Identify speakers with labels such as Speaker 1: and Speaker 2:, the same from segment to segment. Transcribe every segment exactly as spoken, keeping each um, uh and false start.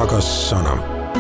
Speaker 1: Rakas sana.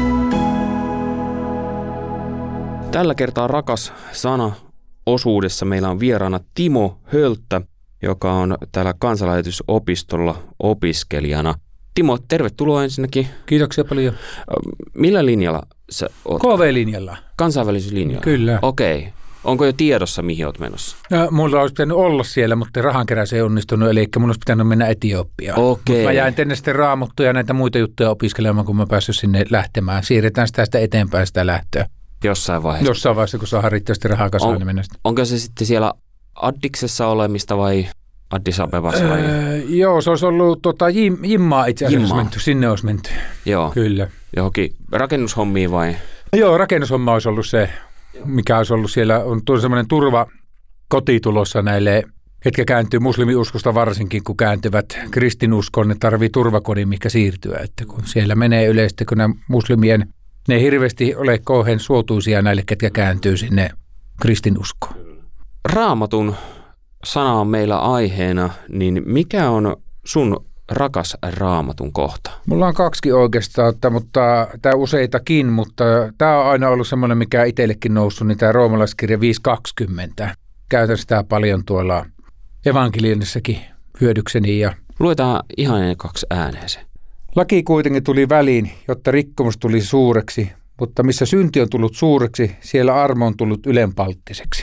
Speaker 2: Tällä kertaa Rakas sana -osuudessa meillä on vieraana Timo Hölttä, joka on täällä Kansanlähetysopistolla opiskelijana. Timo, tervetuloa ensinnäkin.
Speaker 3: Kiitoksia paljon.
Speaker 2: Millä linjalla sä oot?
Speaker 3: K V-linjalla.
Speaker 2: Kansainvälisyyslinjalla?
Speaker 3: Kyllä.
Speaker 2: Okei. Onko jo tiedossa, mihin oot menossa?
Speaker 3: No, mulla olisi pitänyt olla siellä, mutta rahankeräys ei onnistunut, eli mulla olisi pitänyt mennä Etiopiaan.
Speaker 2: Okei.
Speaker 3: Mä jäin tänne sitten Raamattuja ja näitä muita juttuja opiskelemaan, kun mä päässyt sinne lähtemään. Siirretään sitä, sitä eteenpäin sitä lähtöä.
Speaker 2: Jossain vaiheessa?
Speaker 3: Jossain vaiheessa, kun saadaan riittävästi rahaa kasaan,
Speaker 2: on,
Speaker 3: niin mennä sitten.
Speaker 2: Onko se sitten siellä Addiksessa olemista vai Addis Abebassa? Vai?
Speaker 3: Öö, joo, se olisi ollut tota, Jim, Jimmaa itse asiassa
Speaker 2: Jimmaa.
Speaker 3: menty. Sinne olisi menty.
Speaker 2: Joo.
Speaker 3: Kyllä.
Speaker 2: Johonkin rakennushommiin vai?
Speaker 3: Joo, rakennushomma olisi ollut se, mikä olisi ollut siellä. On tuolla semmoinen turva koti tulossa näille, ketkä kääntyy muslimiuskosta varsinkin, kun kääntyvät kristinuskoon, ne tarvii turvakodin, mikä siirtyä. Että kun siellä menee yleisesti, kun nämä muslimien, ne ei hirveästi ole kauhean suotuisia näille, ketkä kääntyy sinne kristinuskoon. Raamatun
Speaker 2: sana on meillä aiheena, niin mikä on sun rakas Raamatun kohta?
Speaker 3: Mulla on kaksi oikeastaan, mutta tämä useitakin, mutta tämä on aina ollut semmoinen, mikä itsellekin noussut, niin tämä roomalaiskirja viisi kaksikymmentä. Käytän sitä paljon tuolla evankeliumissakin hyödykseni. Ja
Speaker 2: luetaan ihan ne kaksi ääneeseen.
Speaker 3: Laki kuitenkin tuli väliin, jotta rikkomus tuli suureksi, mutta missä synti on tullut suureksi, siellä armo on tullut ylenpalttiseksi.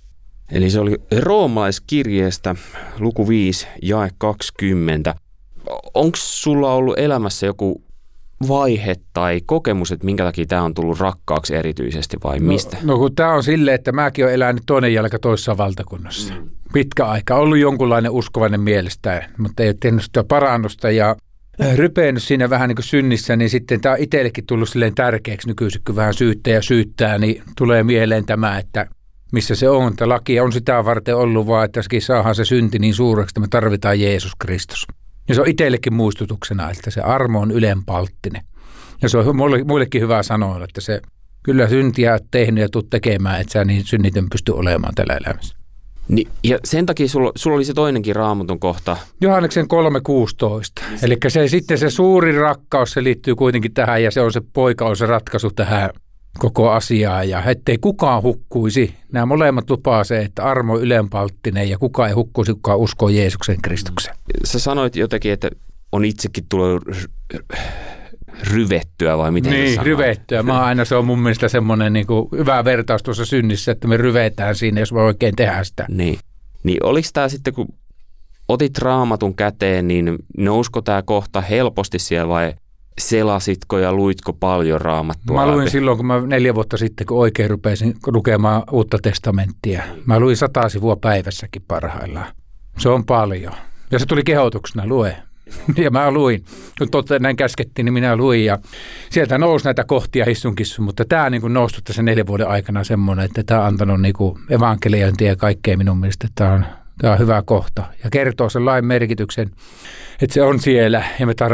Speaker 2: Eli se oli roomalaiskirjeestä luku viisi, jae kaksikymmentä. Onko sulla ollut elämässä joku vaihe tai kokemus, että minkä takia tämä on tullut rakkaaksi erityisesti vai mistä?
Speaker 3: No, no kun tämä on silleen, että mäkin olen elänyt toinen jalka toisessa valtakunnassa. Mm. Pitkä aika. Ollut jonkunlainen uskovainen mielestä, mutta ei ole tehnyt sitä parannusta ja rypeennyt siinä vähän niin kuin synnissä, niin sitten tämä on itsellekin tullut silleen tärkeäksi nykyisin, kun vähän syyttää ja syyttää, niin tulee mieleen tämä, että missä se on. Tämä laki on sitä varten ollut vaan, että saadaan se synti niin suureksi, että me tarvitaan Jeesus Kristus. Ja se on itsellekin muistutuksena, että se armo on ylenpalttinen. Ja se on mulle, muillekin hyvä sanoa, että se kyllä syntiä olet tehnyt ja tulet tekemään, että sä niin synnitön pysty olemaan tällä elämässä.
Speaker 2: Niin, ja sen takia sulla, sulla oli se toinenkin Raamatun kohta.
Speaker 3: Johanneksen kolme kuusitoista. Eli se, sitten se suuri rakkaus, se liittyy kuitenkin tähän ja se on se poika, on se ratkaisu tähän koko asiaan. Ja ettei kukaan hukkuisi. Nämä molemmat lupaa se, että armo on ylenpalttinen ja kukaan ei hukkuisi, kukaan uskoo Jeesuksen Kristuksen.
Speaker 2: Sä sanoit jotenkin, että on itsekin tullut ryvettyä vai miten
Speaker 3: niin,
Speaker 2: sä sanoit?
Speaker 3: ryvettyä. Mä aina se on mun mielestä semmoinen niin kuin hyvä vertaus tuossa synnissä, että me ryvetään siinä, jos me oikein tehdään sitä.
Speaker 2: Niin, niin oliko tämä sitten, kun otit Raamatun käteen, niin nousko tämä kohta helposti siellä vai selasitko ja luitko paljon Raamattua?
Speaker 3: Mä luin
Speaker 2: läpi?
Speaker 3: silloin, kun mä neljä vuotta sitten, kun oikein rupesin lukemaan Uutta testamenttia. Mä luin sata sivua päivässäkin parhaillaan. Se on paljon. Ja se tuli kehotuksena, lue. Ja mä luin. Kun totta näin käskettiin, niin minä luin. Ja sieltä nousi näitä kohtia hissunkissu, mutta tämä niin kuin nousi tässä neljän vuoden aikana semmoinen, että tämä on antanut niin kuin evankeliointia ja kaikkea minun mielestä. Tämä on, tämä on hyvä kohta. Ja kertoo sen lain merkityksen, että se on siellä ja me tarvitsemme